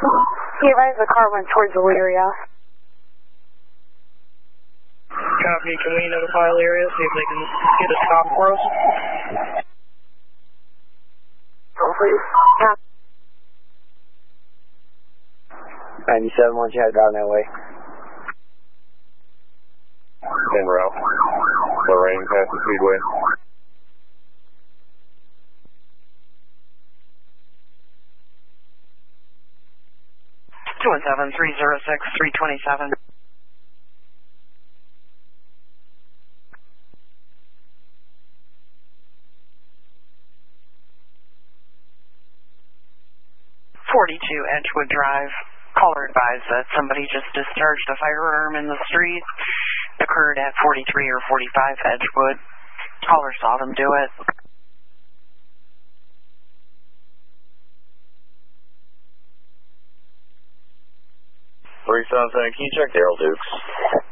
He advised the car went towards Elyria. Copy. Can we notify Elyria, see if they can get a stop for us? Please. 97, once you head down that way. En route. Lorraine past the speedway. Two 306-327. Edgewood Drive. Caller advised that somebody just discharged a firearm in the street. Occurred at 43 or 45 Edgewood. Caller saw them do it. Can you check Daryl Dukes?